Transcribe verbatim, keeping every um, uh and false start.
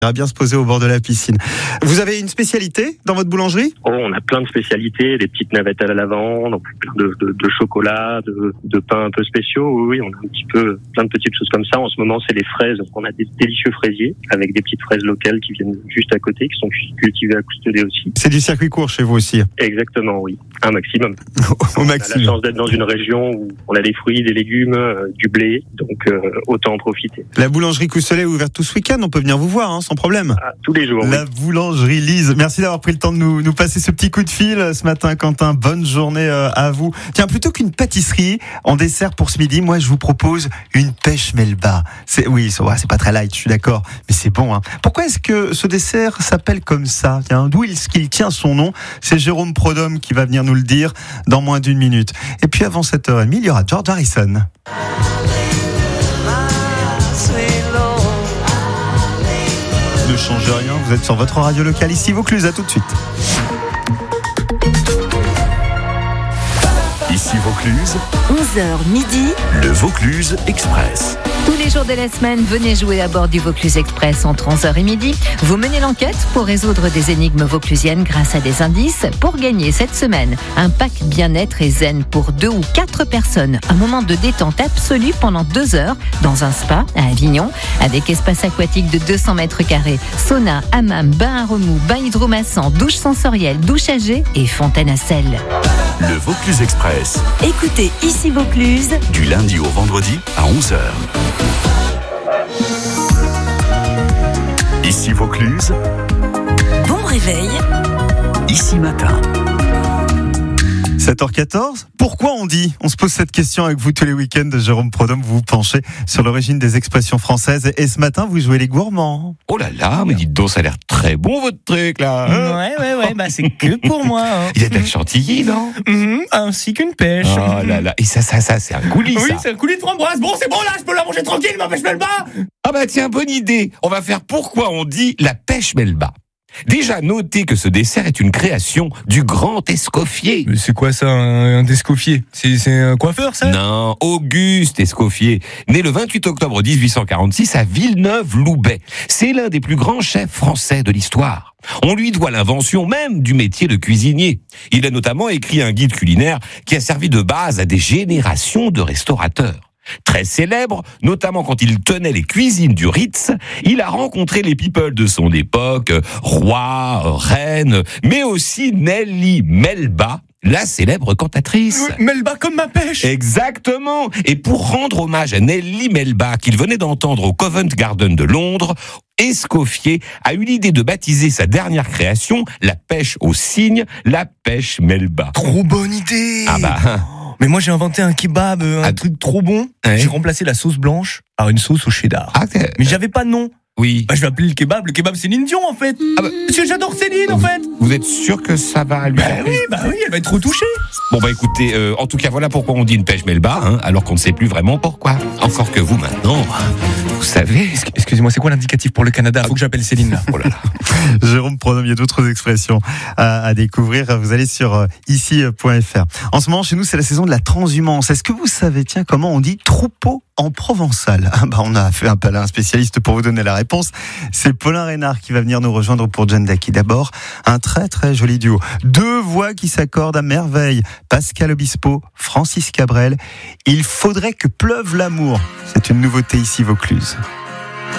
On va bien se poser au bord de la piscine. Vous avez une spécialité dans votre boulangerie ? Oh, on a plein de spécialités, des petites navettes à la lavande, plein de, de, de chocolat, de, de pains un peu spéciaux. Oui, on a un petit peu plein de petites choses comme ça. En ce moment, c'est les fraises. On a des délicieux fraisiers avec des petites fraises locales qui viennent juste à côté, qui sont cultivées à Coustodé aussi. C'est du circuit court chez vous aussi ? Exactement, oui. Un maximum. Au on maximum. a la chance d'être dans une région où on a des fruits, des légumes, euh, du blé, donc euh, autant en profiter. La boulangerie Coustodé est ouverte tout ce week-end. On peut venir vous voir, hein, sans problème. Ah, tous les jours. La oui. boulangerie Lise. Merci d'avoir pris le temps de nous, nous passer ce petit coup de fil ce matin, Quentin. Bonne journée euh, à vous. Tiens, plutôt qu'une pâtisserie en dessert pour ce midi, moi je vous propose une pêche melba. C'est, oui, c'est, ouais, c'est pas très light, je suis d'accord, mais c'est bon. Hein. Pourquoi est-ce que ce dessert s'appelle comme ça ? Tiens, d'où est-ce qu'il tient son nom ? C'est Jérôme Prodhomme qui va venir nous le dire dans moins d'une minute. Et puis avant sept heures trente, il y aura George Harrison. Ne changez rien, vous êtes sur votre radio locale ici Vaucluse, à tout de suite. Ici Vaucluse, onze heures midi, le Vaucluse Express. tous les jours de la semaine, venez jouer à bord du Vaucluse Express entre onze heures et midi. Vous menez l'enquête pour résoudre des énigmes vauclusiennes grâce à des indices pour gagner cette semaine un pack bien-être et zen pour deux ou quatre personnes. Un moment de détente absolue pendant deux heures dans un spa à Avignon avec espace aquatique de deux cents mètres carrés, sauna, hammam, bain à remous, bain hydromassant, douche sensorielle, douche à jet et fontaine à sel. Le Vaucluse Express, Écoutez Ici Vaucluse du lundi au vendredi à onze heures. Ici Vaucluse, bon réveil. ici matin. sept heures quatorze, pourquoi on dit ? On se pose cette question avec vous tous les week-ends. Jérôme Prodhomme, vous vous penchez sur l'origine des expressions françaises. Et ce matin, vous jouez les gourmands. Oh là là, mais dites donc, ça a l'air très bon votre truc là. Hein Ouais, ouais, ouais, bah c'est que pour moi. Hein. Il y a de la chantilly, non ? Mhm, ainsi qu'une pêche. Oh là là, et ça, ça, ça, c'est un coulis, Oui, ça. c'est un coulis de framboise. Bon, c'est bon là, je peux la manger tranquille, ma pêche melba. Ah bah tiens, bonne idée. On va faire pourquoi on dit la pêche melba. Déjà, notez que ce dessert est une création du grand Escoffier. Mais c'est quoi ça, un, un Escoffier ? C'est, c'est un coiffeur, ça ? Non, Auguste Escoffier, né le vingt-huit octobre dix-huit cent quarante-six à Villeneuve-Loubet. C'est l'un des plus grands chefs français de l'histoire. On lui doit l'invention même du métier de cuisinier. Il a notamment écrit un guide culinaire qui a servi de base à des générations de restaurateurs. Très célèbre, notamment quand il tenait les cuisines du Ritz, il a rencontré les people de son époque, rois, reines, mais aussi Nelly Melba, la célèbre cantatrice. Oui, melba comme ma pêche. Exactement. Et pour rendre hommage à Nelly Melba, qu'il venait d'entendre au Covent Garden de Londres, Escoffier a eu l'idée de baptiser sa dernière création, la pêche au cygne, la pêche Melba. Trop bonne idée. Ah bah... Mais moi j'ai inventé un kebab, un Ah, truc trop bon. ouais. J'ai remplacé la sauce blanche par une sauce au cheddar. Ah, t'es- Mais j'avais pas de nom. oui. Bah, je vais appeler le kebab. Le kebab, c'est Céline Dion en fait. Ah bah- Parce que j'adore Céline en fait. Vous êtes sûr que ça va lui Bah faire oui, bah oui, elle va être trop touchée. Bon bah écoutez, euh, en tout cas voilà pourquoi on dit une pêche melba, hein, alors qu'on ne sait plus vraiment pourquoi. Encore que vous maintenant, vous savez. Excusez-moi, c'est quoi l'indicatif pour le Canada ? Faut que j'appelle Céline là. Oh là là. Jérôme Prodhomme, il y a d'autres expressions à, à découvrir. Vous allez sur euh, ici point f r. En ce moment, chez nous, c'est la saison de la transhumance. Est-ce que vous savez, tiens, comment on dit troupeau en provençal ? Ah bah, on a fait appel à un spécialiste pour vous donner la réponse. C'est Paulin Reynard qui va venir nous rejoindre pour Jeanne Daki. D'abord, un très très joli duo. Deux voix qui s'accordent à merveille. Pascal Obispo, Francis Cabrel. Il faudrait que pleuve l'amour. C'est une nouveauté ici Vaucluse.